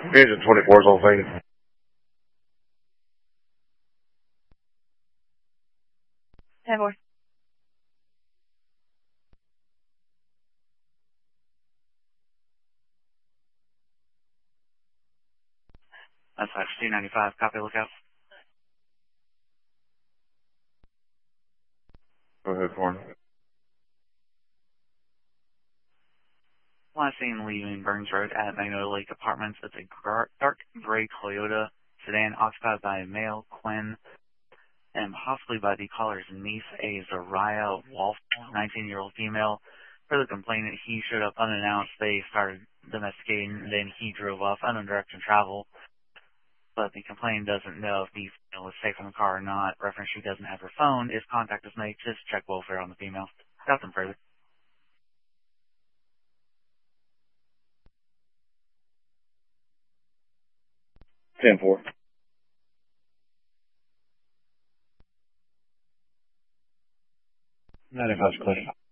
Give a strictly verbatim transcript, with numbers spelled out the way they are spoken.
Engine twenty-four is on scene. ten four. That's actually two ninety-five. Copy, lookout. Go ahead, Corn. Last seen leaving Burns Road at Magnolia Lake Apartments. It's a gar- dark gray Toyota sedan occupied by a male, Quinn, and possibly by the caller's niece, a Zariah Wolf, nineteen-year-old female. For the complainant, he showed up unannounced. They started domesticating, and then he drove off undirected travel. But the complainant doesn't know if the female was safe in the car or not. Reference she doesn't have her phone. If contact is made, just check welfare on the female. Nothing further. ten four. ninety-five is clear.